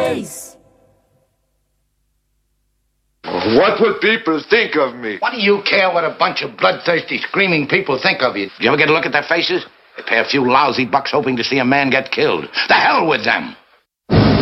Ace. What would people think of me? What do you care what a bunch of bloodthirsty, screaming people think of you? Did you ever get a look at their faces? They pay a few lousy bucks hoping to see a man get killed. The hell with them.